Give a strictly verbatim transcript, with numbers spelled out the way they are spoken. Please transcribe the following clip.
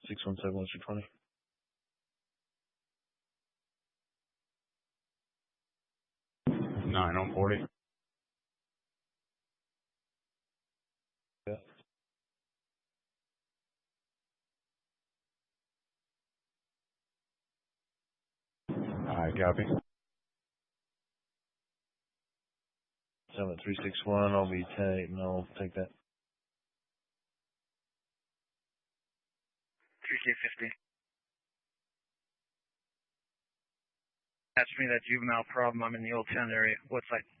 six one seven one six twenty. nine on forty. Yeah. Alright, copy. seven three six one, I'll be ten eight and I'll take that. three K fifty. That's me, that juvenile problem. I'm in the Old Town area. What site?